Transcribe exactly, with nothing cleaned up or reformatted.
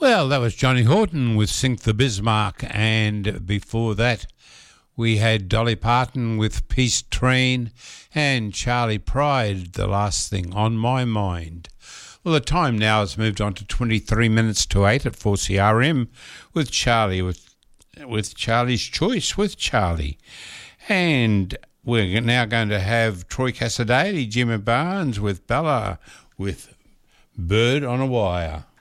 Well, that was Johnny Horton with Sink the Bismarck, and before that we had Dolly Parton with Peace Train and Charlie Pride, The Last Thing on My Mind. Well, the time now has moved on to twenty-three minutes to eight at four C R M with Charlie, with, with Charlie's Choice with Charlie. And we're now going to have Troy Cassidy, Jimmy Barnes with Bella with Bird on a Wire.